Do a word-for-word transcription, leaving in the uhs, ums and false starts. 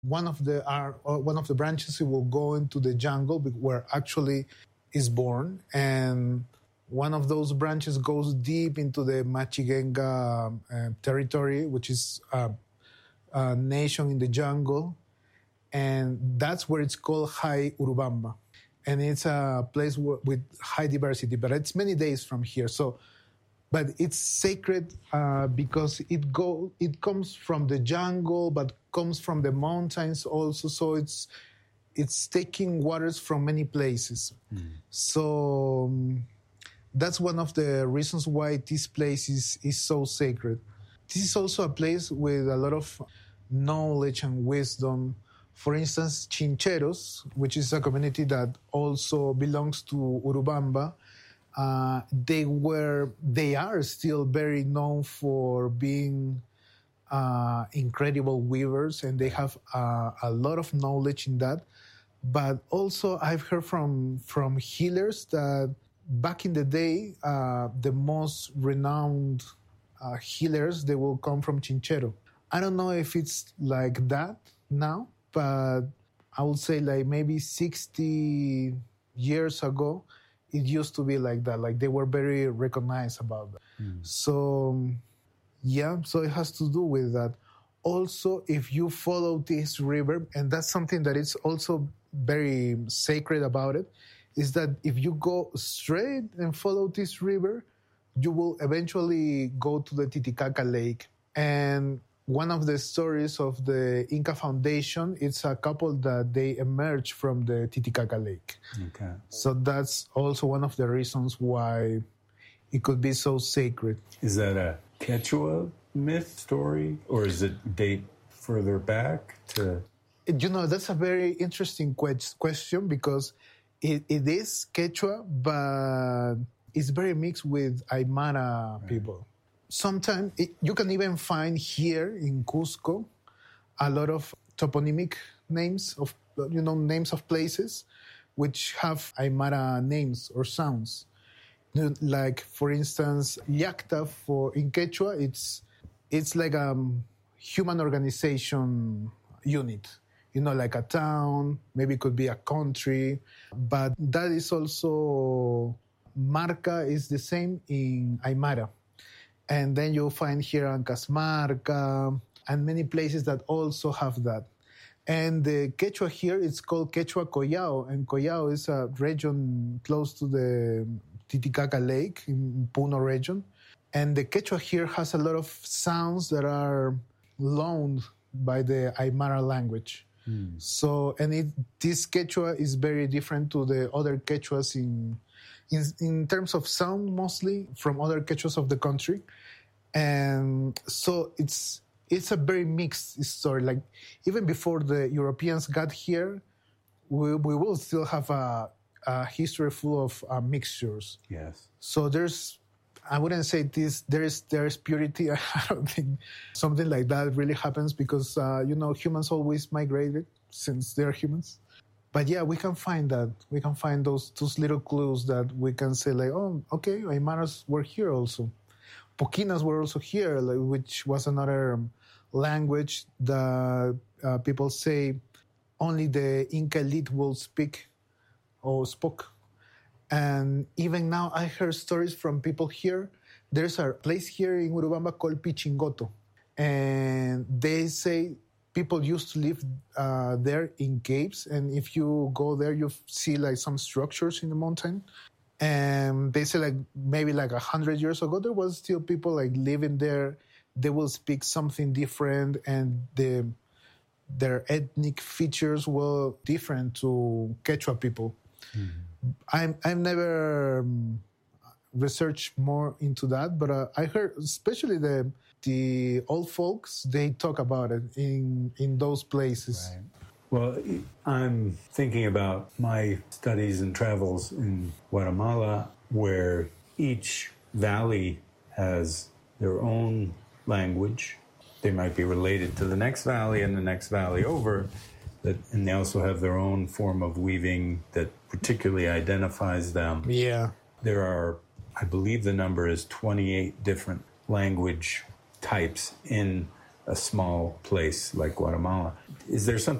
One of the are one of the branches, it will go into the jungle where actually is born, and one of those branches goes deep into the Machigenga uh, territory, which is a, a nation in the jungle, and that's where it's called High Urubamba, and it's a place w- with high diversity, but it's many days from here. So, but it's sacred uh, because it go it comes from the jungle, but comes from the mountains also. So it's it's taking waters from many places. Mm. So. Um, That's one of the reasons why this place is, is so sacred. This is also a place with a lot of knowledge and wisdom. For instance, Chincheros, which is a community that also belongs to Urubamba, uh, they were, they are still very known for being uh, incredible weavers, and they have uh, a lot of knowledge in that. But also, I've heard from from healers that back in the day, uh, the most renowned uh, healers, they will come from Chinchero. I don't know if it's like that now, but I would say like maybe sixty years ago, it used to be like that. Like they were very recognized about that. Mm. So, yeah, so it has to do with that. Also, if you follow this river, and that's something that is also very sacred about it, is that if you go straight and follow this river, you will eventually go to the Titicaca Lake. And one of the stories of the Inca Foundation, it's a couple that they emerged from the Titicaca Lake. Okay. So that's also one of the reasons why it could be so sacred. Is that a Quechua myth story, or is it date further back to... You know, that's a very interesting que- question because It, it is Quechua, but it's very mixed with Aymara right. people. Sometimes it, you can even find here in Cusco a lot of toponymic names of, you know, names of places which have Aymara names or sounds. Like, for instance, Llacta for in Quechua, it's it's like a human organization unit. You know, like a town, maybe it could be a country. But that is also, Marca is the same in Aymara. And then you'll find here Ancasmarca and many places that also have that. And the Quechua here, it's called Quechua Collao. And Collao is a region close to the Titicaca Lake in Puno region. And the Quechua here has a lot of sounds that are loaned by the Aymara language. Mm. So, and it, this Quechua is very different to the other Quechuas in, in in terms of sound, mostly from other Quechuas of the country. And so it's it's a very mixed story. Like even before the Europeans got here, we we will still have a, a history full of uh, mixtures. Yes. So there's, I wouldn't say this, there is, there is purity. I don't think something like that really happens because, uh, you know, humans always migrated since they're humans. But yeah, we can find that. We can find those, those little clues that we can say like, oh, okay, Aymaras were here also. Poquinas were also here, like, which was another um, language that uh, people say only the Inca elite will speak or spoke. And even now, I heard stories from people here. There's a place here in Urubamba called Pichingoto. And they say people used to live uh, there in caves. And if you go there, you see like some structures in the mountain. And they say like maybe like a hundred years ago, there was still people like living there. They will speak something different. And the, their ethnic features were different to Quechua people. Mm-hmm. I'm, I've never um, researched more into that, but uh, I heard, especially the the old folks, they talk about it in in those places. Right. Well, I'm thinking about my studies and travels in Guatemala, where each valley has their own language. They might be related to the next valley and the next valley over. That, and they also have their own form of weaving that particularly identifies them. Yeah. There are, I believe the number is twenty-eight different language types in a small place like Guatemala. Is there something